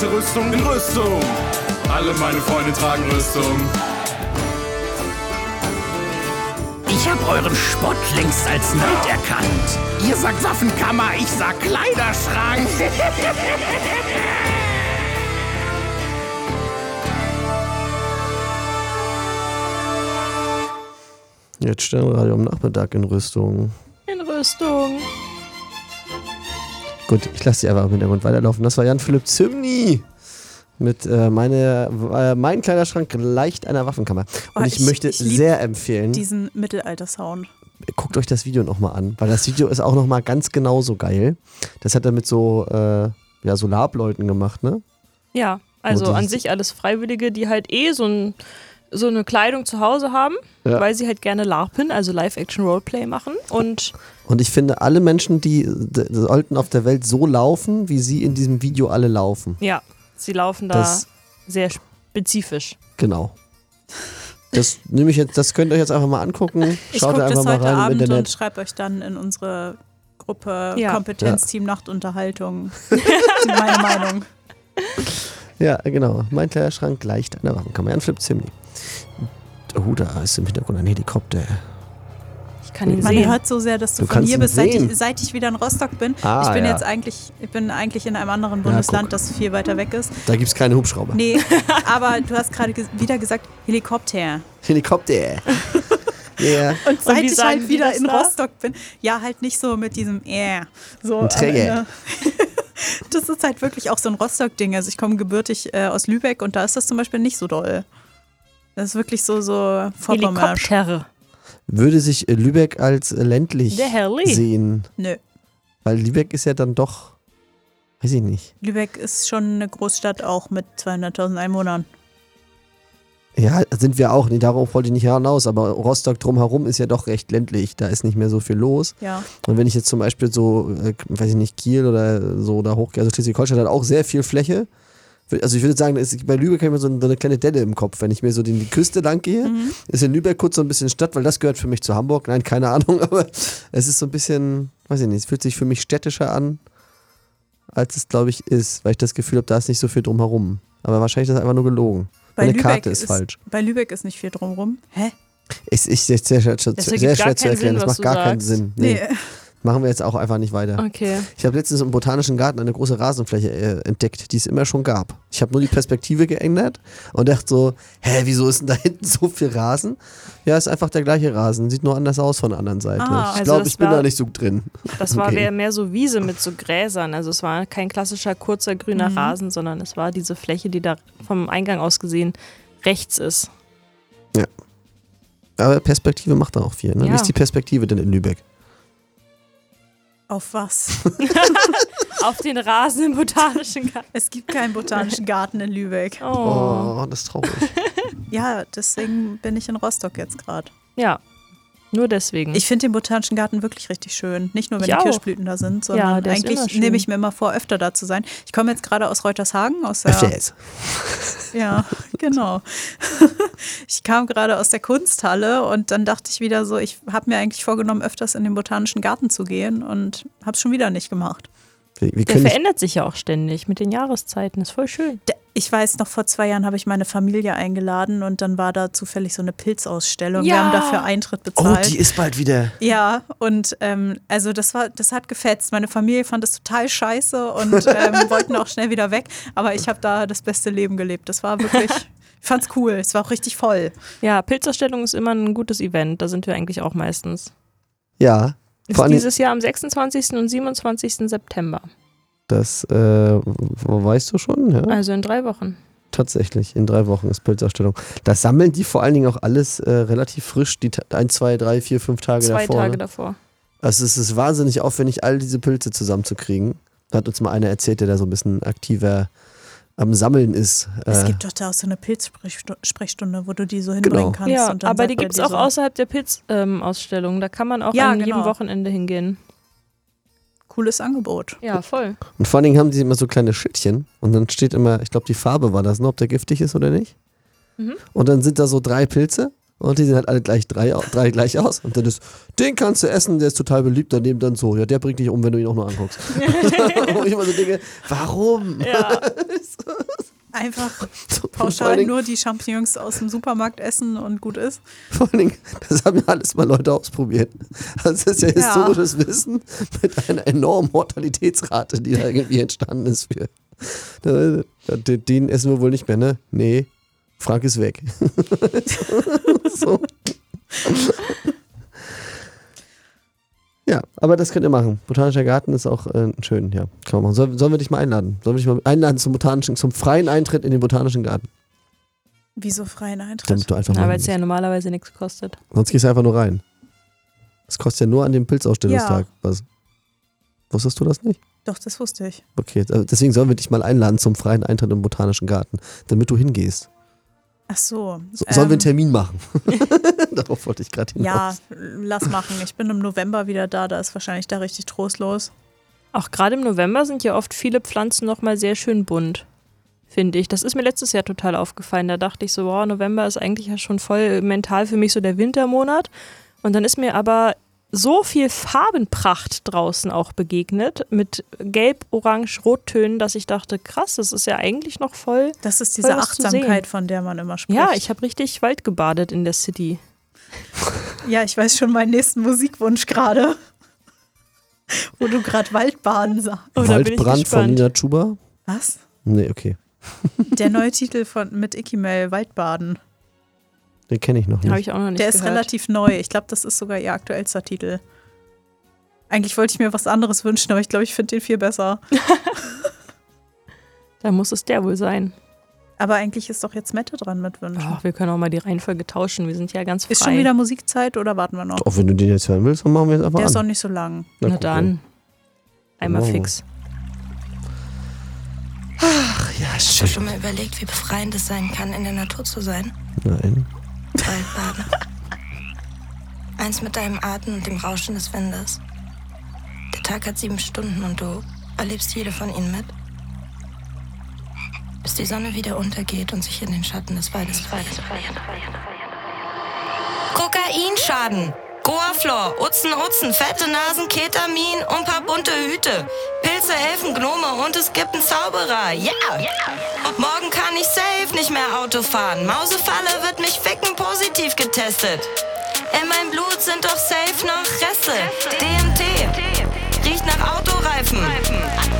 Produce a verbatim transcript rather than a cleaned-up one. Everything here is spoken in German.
Rüstung in Rüstung. Alle meine Freunde tragen Rüstung. Ich hab euren Spott längst als Neid erkannt. Ihr sagt Waffenkammer, ich sag Kleiderschrank. Jetzt stellen wir gerade am Nachmittag in Rüstung. In Rüstung. Gut, ich lasse die einfach im Hintergrund weiterlaufen. Das war Jan-Philipp Zymny mit äh, meine, äh, mein Kleiderschrank leicht einer Waffenkammer. Und Oh, ich, ich- möchte ich lieb sehr empfehlen, Diesen Mittelalter-Sound. guckt euch das Video nochmal an, weil das Video ist auch nochmal ganz genauso geil. Das hat er mit so äh, ja, Solarbleuten gemacht, ne? Ja, also Oh, an dieses- sich alles Freiwillige, die halt eh so, ein, so eine Kleidung zu Hause haben, Ja. weil sie halt gerne LARPen, also Live-Action-Roleplay machen. Und Und ich finde, alle Menschen, die, die sollten auf der Welt so laufen, wie sie in diesem Video alle laufen. ja, sie laufen da Das- sehr spezifisch. Genau. Das nehme ich jetzt, das könnt ihr euch jetzt einfach mal angucken. Ich Schaut gucke einfach das mal heute rein im Abend und Internet. schreibe euch dann in unsere Gruppe Ja. Kompetenzteam Nachtunterhaltung meine Meinung. Ja, genau. Mein Kleiderschrank gleicht einer Waffenkammer. Jan-Philipp Zymny. Oh, da ist im Hintergrund ein Helikopter. Ich kann ihn Man sehen. hört so sehr, dass du, Du von kannst hier ihn bist, seit sehen. ich, seit ich wieder in Rostock bin. Ah, ich bin ja. jetzt eigentlich, ich bin eigentlich in einem anderen Ja, Bundesland, guck. das viel weiter weg ist. Da gibt es keine Hubschrauber. Nee, aber du hast gerade ges- wieder gesagt, Helikopter. Helikopter. Ja. Und seit wie ich sagen halt die wieder das in da? Rostock bin, ja, halt nicht so mit diesem äh, so Ein am Träger. Ende. Das ist halt wirklich auch so ein Rostock-Ding. Also ich komme gebürtig äh, aus Lübeck und da ist das zum Beispiel nicht so doll. Das ist wirklich so, so Vorpommersch. Helikopter. Würde sich äh, Lübeck als äh, ländlich Der Herrli. sehen? Nö. Weil Lübeck ist ja dann doch, weiß ich nicht. Lübeck ist schon eine Großstadt auch mit zweihunderttausend Einwohnern. Ja, sind wir auch. Nee, darauf wollte ich nicht hinaus. Aber Rostock drumherum ist ja doch recht ländlich. Da ist nicht mehr so viel los. Ja. Und wenn ich jetzt zum Beispiel so, äh, weiß ich nicht, Kiel oder so oder hoch, also Schleswig-Holstein hat auch sehr viel Fläche. Also ich würde sagen, da ist, bei Lübeck habe ich mir so, so eine kleine Delle im Kopf. Wenn ich mir so die, die Küste lang gehe, Mhm. ist in Lübeck kurz so ein bisschen Stadt, weil das gehört für mich zu Hamburg. Nein, keine Ahnung, aber es ist so ein bisschen, weiß ich nicht, es fühlt sich für mich städtischer an, als es, glaube ich, ist. Weil ich das Gefühl habe, da ist nicht so viel drumherum. Aber wahrscheinlich ist das einfach nur gelogen. Bei Meine Lübeck Karte ist, falsch. Bei Lübeck ist nicht viel drumrum. Hä? Es ist sehr, sehr, sehr, sehr, Das sehr ergibt schwer gar zu keinen erklären. Sinn, Das was macht gar du keinen sagst. Sinn. Nee. Nee. Machen wir jetzt auch einfach nicht weiter. Okay. Ich habe letztens im Botanischen Garten eine große Rasenfläche äh, entdeckt, die es immer schon gab. Ich habe nur die Perspektive geändert und dachte so, hä, wieso ist denn da hinten so viel Rasen? Ja, ist einfach der gleiche Rasen, sieht nur anders aus von der anderen Seite. Ah, ich also glaube, das ich bin war- da nicht so drin. Das war Okay. mehr- mehr so Wiese mit so Gräsern. Also es war kein klassischer kurzer grüner Mhm. Rasen, sondern es war diese Fläche, die da vom Eingang aus gesehen rechts ist. Aber Perspektive macht da auch viel. Ne? Ja. Wie ist die Perspektive denn in Lübeck? Auf was? Auf den Rasen im Botanischen Garten. Es gibt keinen botanischen Garten in Lübeck. Oh. Oh, das ist traurig. Ja, deswegen bin ich in Rostock jetzt gerade. Ja, nur deswegen. Ich finde den botanischen Garten wirklich richtig schön. Nicht nur, wenn Ich die auch. Kirschblüten da sind, Ja, sondern der ist immer eigentlich schön. nehme ich mir immer vor, öfter da zu sein. Ich komme jetzt gerade aus Reutershagen, aus der, Öfter jetzt. ja, genau. Ich kam gerade aus der Kunsthalle und dann dachte ich wieder so, ich habe mir eigentlich vorgenommen, öfters in den botanischen Garten zu gehen und habe es schon wieder nicht gemacht. Wir, wir der können nicht, verändert sich ja auch ständig mit den Jahreszeiten. Ist voll schön. D- Ich weiß, noch vor zwei Jahren habe ich meine Familie eingeladen und dann war da zufällig so eine Pilzausstellung. Wir Ja. haben dafür Eintritt oh, bezahlt. die ist bald wieder. Ja, und ähm, also das war, das hat gefetzt. Meine Familie fand das total scheiße und ähm, wollten auch schnell wieder weg. Aber ich habe da das beste Leben gelebt. Das war wirklich, ich fand's cool. Es war auch richtig voll. Ja, Pilzausstellung ist immer ein gutes Event. Da sind wir eigentlich auch meistens. Ja. Ist Vor allem, dieses Jahr am sechsundzwanzigsten und siebenundzwanzigsten September. das äh, wo, weißt du schon, ja? Also in drei Wochen. Tatsächlich, in drei Wochen ist Pilzausstellung. Das sammeln die vor allen Dingen auch alles äh, relativ frisch, die ta- ein, zwei, drei, vier, fünf Tage Zwei davor. Tage ne? davor. Also es ist wahnsinnig aufwendig, all diese Pilze zusammenzukriegen. Hat uns mal einer erzählt, der da so ein bisschen aktiver am Sammeln ist. Es Äh, gibt doch da auch so eine Pilzsprechstunde, wo du die so hinbringen Genau. kannst. Ja, und dann aber die sagt er gibt es dir auch so, außerhalb der Pilzausstellung. Da kann man auch Ja, an jedem genau. Wochenende hingehen. Cooles Angebot. Ja, voll. und vor allen Dingen haben die immer so kleine Schildchen und dann steht immer, ich glaube die Farbe war das, ne, ob der giftig ist oder nicht. Mhm. Und dann sind da so drei Pilze Und die sehen halt alle gleich drei, drei gleich aus. Und dann ist, den kannst du essen, der ist total beliebt. Daneben dann so, ja, der bringt dich um, wenn du ihn auch nur anguckst. Wo ich immer so denke, warum? Ja. Einfach So, pauschal vor allen Dingen- nur die Champignons aus dem Supermarkt essen und gut ist. Vor allen Dingen, das haben ja alles mal Leute ausprobiert. Das ist ja historisches Wissen mit einer enormen Mortalitätsrate, die da irgendwie entstanden ist für. Den, den essen wir wohl nicht mehr, ne? Nee, Frank ist weg. So. Ja, aber das könnt ihr machen. Botanischer Garten ist auch äh, schön, ja. Kann man machen. Soll, sollen wir dich mal einladen? Sollen wir dich mal einladen zum botanischen, zum freien Eintritt in den Botanischen Garten? Wieso freien Eintritt? Damit du einfach Na, mal weil es ja normalerweise nichts kostet. Sonst gehst du einfach nur rein. Das kostet ja nur an dem Pilzausstellungstag. Ja. Was? Wusstest du das nicht? Doch, das wusste ich. Okay, also deswegen sollen wir dich mal einladen zum freien Eintritt im Botanischen Garten, damit du hingehst. Ach so. So, sollen wir einen ähm, Termin machen? Darauf wollte ich gerade hinaus. Ja, lass machen. Ich bin im November wieder da, da ist wahrscheinlich da richtig trostlos. Auch gerade im November sind ja oft viele Pflanzen nochmal sehr schön bunt, finde ich. Das ist mir letztes Jahr total aufgefallen. Da dachte ich so, wow, November ist eigentlich ja schon voll mental für mich so der Wintermonat. Und dann ist mir aber so viel Farbenpracht draußen auch begegnet, mit Gelb, Orange, Rottönen, dass ich dachte, krass, das ist ja eigentlich noch voll. Das ist diese Voll was zu Achtsamkeit, von der man immer spricht. Ja, ich habe richtig Wald gebadet in der City. Ja, ich weiß schon meinen nächsten Musikwunsch gerade. Wo du gerade Waldbaden sagst. Oh, da bin ich Waldbrand von gespannt. Nina Chuba? Was? Nee, okay. Der neue Titel von mit Ikimel, Waldbaden. Den kenne ich noch Habe nicht. ich auch noch nicht Der ist gehört. relativ neu. Ich glaube, das ist sogar ihr aktuellster Titel. Eigentlich wollte ich mir was anderes wünschen, aber ich glaube, ich finde den viel besser. Da muss es der wohl sein. Aber eigentlich ist doch jetzt Mette dran mit Wünschen. Ach, wir können auch mal die Reihenfolge tauschen. Wir sind ja ganz frei. Ist schon wieder Musikzeit oder warten wir noch? Auch wenn du den jetzt hören willst, dann machen wir jetzt einfach Der ist auch an. nicht so lang. Na guck mal. dann. Einmal Oh. fix. Ja, Hast du schon mal überlegt, wie befreiend es sein kann, in der Natur zu sein? Nein. Waldbaden. Eins mit deinem Atem und dem Rauschen des Windes. Der Tag hat sieben Stunden und du erlebst jede von ihnen mit. Bis die Sonne wieder untergeht und sich in den Schatten des Waldes verliert. Kokainschaden, Goaflor, Utzen, Utzen, fette Nasen, Ketamin und paar bunte Hüte. Pilze helfen Gnome und es gibt einen Zauberer, ja! Yeah. Morgen kann ich safe nicht mehr Auto fahren. Mausefalle wird mich ficken positiv getestet. In meinem Blut sind doch safe noch Reste. D M T riecht nach Autoreifen.